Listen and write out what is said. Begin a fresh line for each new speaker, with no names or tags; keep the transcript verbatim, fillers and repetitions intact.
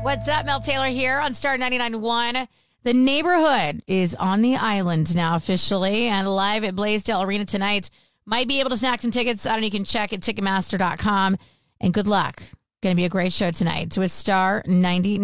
What's up? Mel Taylor here on Star ninety-nine point one. The Neighborhood is on the island now officially and live at Blaisdell Arena tonight. Might be able to snag some tickets. I don't know. You can check at Ticketmaster dot com. And good luck. Going to be a great show tonight. So it's Star ninety-nine.